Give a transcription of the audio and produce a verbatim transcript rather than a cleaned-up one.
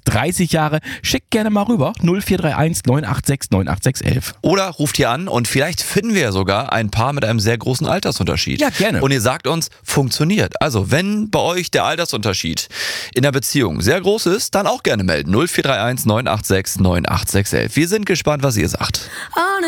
dreißig Jahre. Schickt gerne mal rüber. null vier drei eins neun acht sechs neun acht sechs eins eins. Oder ruft hier an und vielleicht finden wir ja sogar ein Paar mit einem sehr großen Altersunterschied. Ja, gerne. Und ihr sagt uns, funktioniert. Also, wenn bei euch der Altersunterschied in der Beziehung sehr groß ist, dann auch gerne melden. null vier drei eins neun acht sechs neun acht sechs eins eins. Wir sind gespannt, was ihr sagt.